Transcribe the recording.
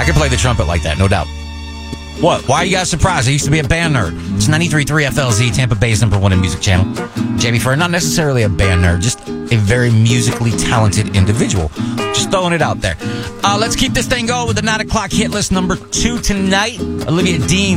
can play the trumpet like that, no doubt. What? Why are you guys surprised? I used to be a band nerd. It's 93.3 FLZ, Tampa Bay's #1 in music channel. Jamie Furr, not necessarily a band nerd, just a very musically talented individual. Just throwing it out there. Let's keep this thing going with the 9 o'clock hit list number 2 tonight. Olivia Dean.